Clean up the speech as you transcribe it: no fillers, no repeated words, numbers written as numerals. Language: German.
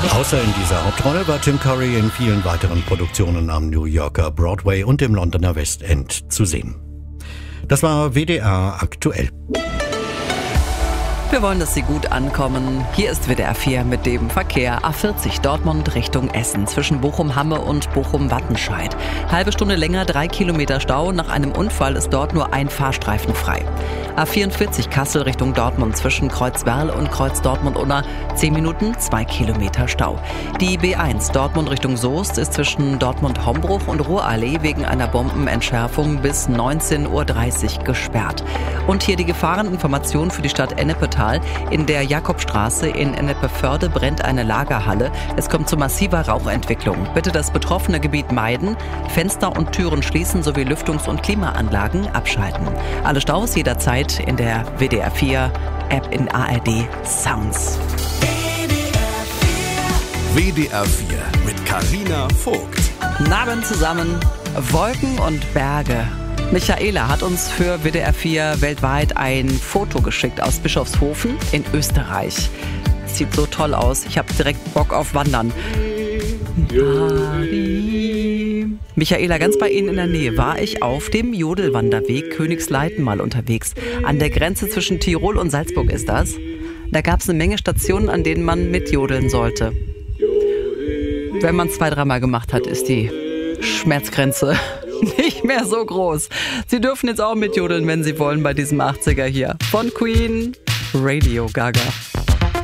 Außer in dieser Hauptrolle war Tim Curry in vielen weiteren Produktionen am New Yorker Broadway und dem Londoner West End zu sehen. Das war WDR aktuell. Wir wollen, dass Sie gut ankommen. Hier ist WDR 4 mit dem Verkehr. A40 Dortmund Richtung Essen zwischen Bochum-Hamme und Bochum-Wattenscheid. Halbe Stunde länger, 3 Kilometer Stau. Nach einem Unfall ist dort nur ein Fahrstreifen frei. A44 Kassel Richtung Dortmund zwischen Kreuzwerl und Kreuz Dortmund-Unna 10 Minuten, 2 Kilometer Stau. Die B1 Dortmund Richtung Soest ist zwischen Dortmund-Hombruch und Ruhrallee wegen einer Bombenentschärfung bis 19:30 Uhr gesperrt. Und hier die Gefahreninformation für die Stadt Ennepetal. In der Jakobstraße in Ennepe-Förde brennt eine Lagerhalle. Es kommt zu massiver Rauchentwicklung. Bitte das betroffene Gebiet meiden, Fenster und Türen schließen sowie Lüftungs- und Klimaanlagen abschalten. Alle Staus jederzeit in der WDR 4 App in ARD Sounds. WDR 4 mit Carina Vogt. Guten Abend zusammen. Wolken und Berge. Michaela hat uns für WDR 4 weltweit ein Foto geschickt aus Bischofshofen in Österreich. Es sieht so toll aus. Ich habe direkt Bock auf Wandern. Michaela, ganz bei Ihnen in der Nähe war ich auf dem Jodelwanderweg Königsleiten mal unterwegs. An der Grenze zwischen Tirol und Salzburg ist das. Da gab es eine Menge Stationen, an denen man mitjodeln sollte. Wenn man es 2-3 Mal gemacht hat, ist die Schmerzgrenze nicht mehr so groß. Sie dürfen jetzt auch mitjodeln, wenn Sie wollen, bei diesem 80er hier. Von Queen, Radio Gaga.